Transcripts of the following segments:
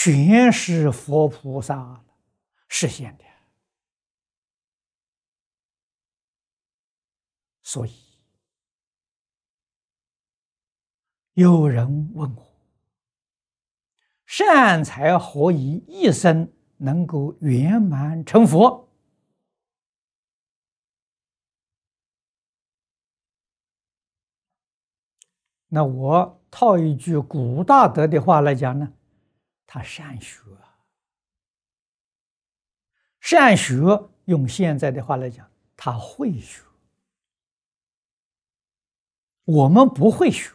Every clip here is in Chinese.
全是佛菩萨实现的。所以有人问我，善财何以一生能够圆满成佛？那我套一句古大德的话来讲呢，他善学。善学用现在的话来讲，他会学。我们不会学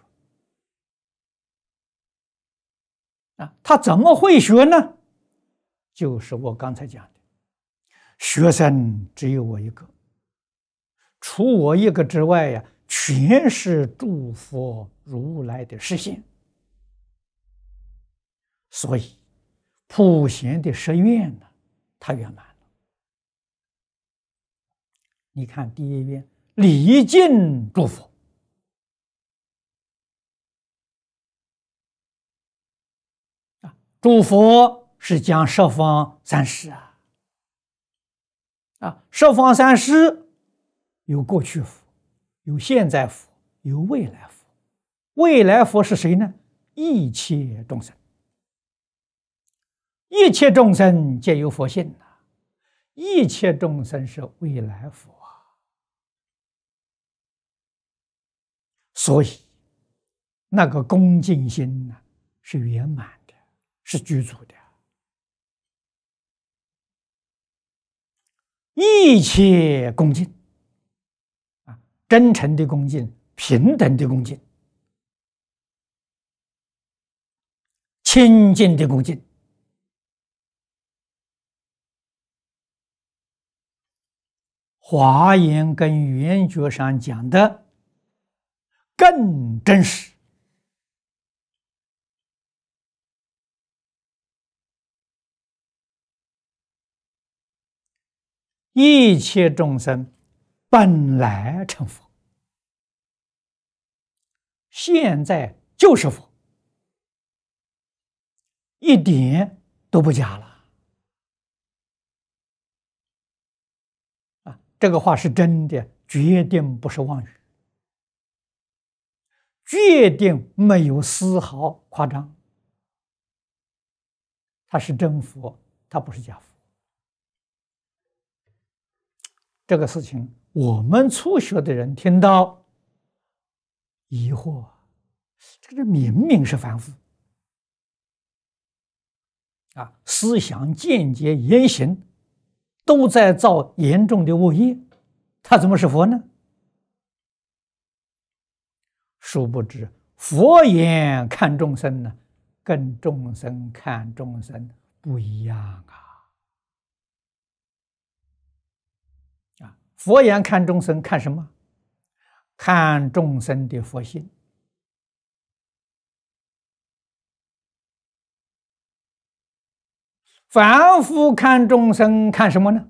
他怎么会学呢？就是我刚才讲的，学生只有我一个，除我一个之外呀，全是诸佛如来的实现。所以普贤的十愿呢，他圆满了。你看第一愿，礼敬诸佛。诸佛是讲十方三世十方三世有过去佛，有现在佛，有未来佛。未来佛是谁呢？一切众生。一切众生皆有佛性一切众生是未来佛所以那个恭敬心是圆满的，是具足的。一切恭敬真诚的恭敬，平等的恭敬，清净的恭敬。华严跟圆觉上讲的更真实。一切众生本来成佛，现在就是佛，一点都不假了这个话是真的，决定不是妄语，决定没有丝毫夸张。他是真佛，他不是假佛。这个事情我们初学的人听到疑惑，这个明明是凡夫思想见解言行都在造严重的恶业，他怎么是佛呢？殊不知佛眼看众生呢，跟众生看众生不一样佛眼看众生看什么？看众生的佛性。凡夫看众生看什么呢？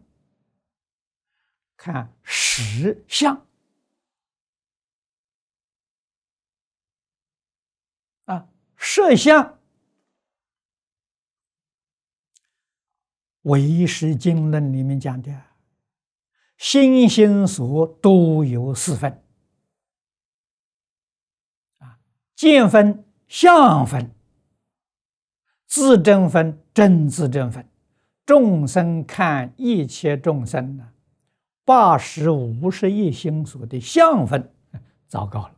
看实相实相。唯识经论里面讲的心心所都有四分见分、相分、自证分、真自证分。众生看一切众生80、50亿心所的相分，糟糕了，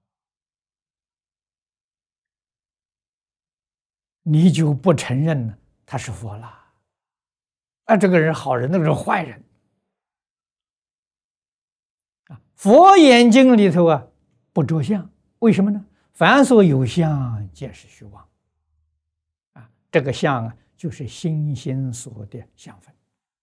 你就不承认他是佛了这个人好人，那个人坏人佛眼睛里头不着相，为什么呢？凡所有相，皆是虚妄这个相就是心心所的相分，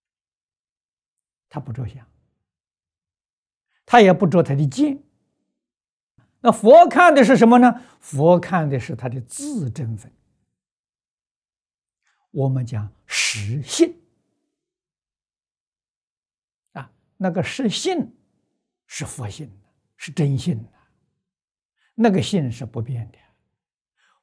他不着相，他也不着他的见。那佛看的是什么呢？佛看的是他的自证分，我们讲实性那个实性是佛性，是真性那个性是不变的